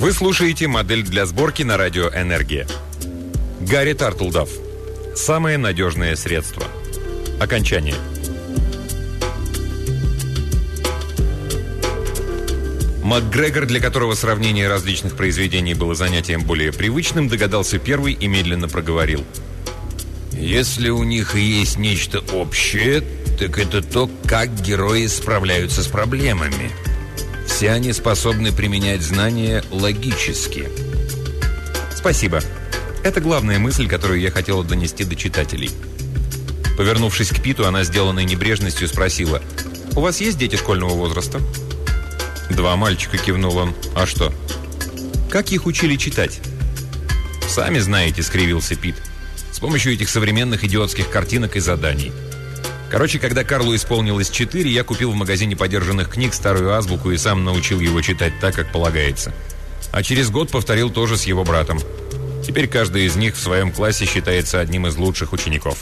Вы слушаете модель для сборки на радио «Энергия». Гарри Тартлдафф. Самое надежное средство. Окончание. МакГрегор, для которого сравнение различных произведений было занятием более привычным, догадался первый и медленно проговорил. Если у них и есть нечто общее, так это то, как герои справляются с проблемами. Все они способны применять знания логически. Спасибо. Это главная мысль, которую я хотела донести до читателей. Повернувшись к Питу, она, сделанной небрежностью, спросила: «У вас есть дети школьного возраста?» «2 мальчика», — кивнул он. «А что?» «Как их учили читать?» «Сами знаете», — скривился Пит. «С помощью этих современных идиотских картинок и заданий. Короче, когда Карлу исполнилось 4, я купил в магазине подержанных книг старую азбуку и сам научил его читать так, как полагается. А через год повторил тоже с его братом. Теперь каждый из них в своем классе считается одним из лучших учеников».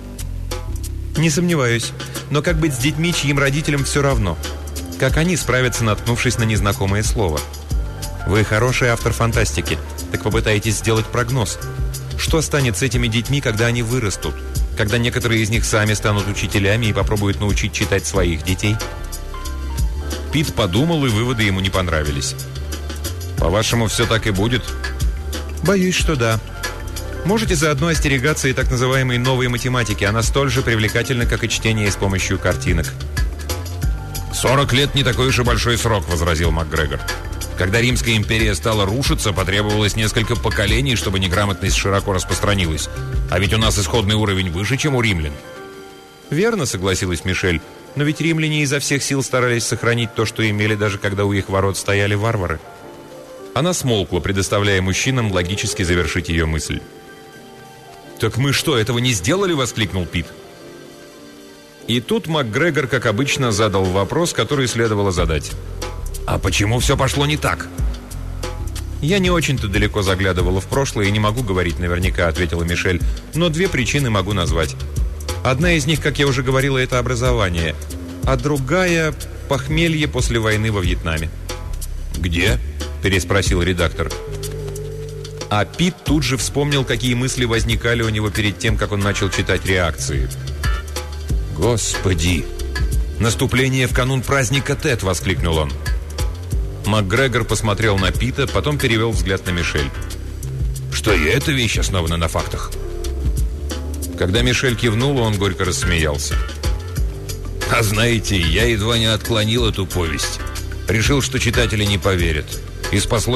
«Не сомневаюсь. Но как быть с детьми, чьим родителям все равно? Как они справятся, наткнувшись на незнакомое слово? Вы хороший автор фантастики, так попытайтесь сделать прогноз. Что станет с этими детьми, когда они вырастут? Когда некоторые из них сами станут учителями и попробуют научить читать своих детей?» Пит подумал, и выводы ему не понравились. «По-вашему, все так и будет?» «Боюсь, что да. Можете заодно остерегаться и так называемой новой математики. Она столь же привлекательна, как и чтение с помощью картинок». 40 лет не такой уж и большой срок, возразил МакГрегор. Когда Римская империя стала рушиться, потребовалось несколько поколений, чтобы неграмотность широко распространилась. А ведь у нас исходный уровень выше, чем у римлян. «Верно», — согласилась Мишель. «Но ведь римляне изо всех сил старались сохранить то, что имели, даже когда у их ворот стояли варвары». Она смолкла, предоставляя мужчинам логически завершить ее мысль. «Так мы что, этого не сделали?» — воскликнул Пит. И тут МакГрегор, как обычно, задал вопрос, который следовало задать. «А почему все пошло не так?» «Я не очень-то далеко заглядывала в прошлое и не могу говорить наверняка», — ответила Мишель. «Но 2 причины могу назвать. Одна из них, как я уже говорила, это образование, а другая — похмелье после войны во Вьетнаме». «Где?» — переспросил редактор. А Пит тут же вспомнил, какие мысли возникали у него перед тем, как он начал читать реакции. «Господи! Наступление в канун праздника Тет!» — воскликнул он. МакГрегор посмотрел на Пита, потом перевел взгляд на Мишель. «Что и эта вещь основана на фактах?» Когда Мишель кивнула, он горько рассмеялся. «А знаете, я едва не отклонил эту повесть. Решил, что читатели не поверят. И спасло